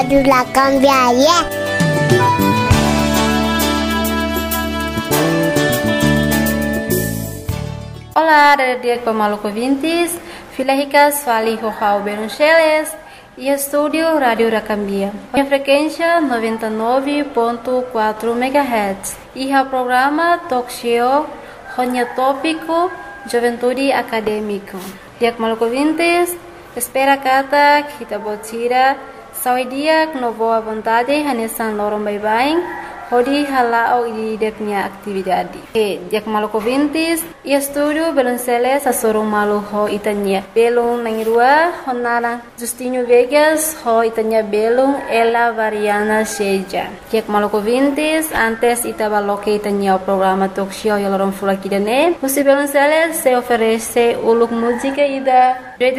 La cambiaria. Olá, dia Maluco Vintes, Filahicas Fali Rohau Beruncheles e estúdio Rádio Racambia. A frequência 99.4 MHz e o programa Talk Show Ronya Tópico Juventude Acadêmico. Dia Maluco Vintes, espera kata kita botira saudia no boa vontade hanesan lorong bye-bye. Hodi halao di punya atividade. Dia Maluco Vintes, e estúdio Belonceles a sorong malu ho itanya. Belong nangrua honara Justinho Vegas ho itanya belong Ella Variana Sheja. Dia Maluco Vintes, antes itabaloke itanya o programa talk show yalorong fula kidane. Musi Belonceles se oferece uluk música ida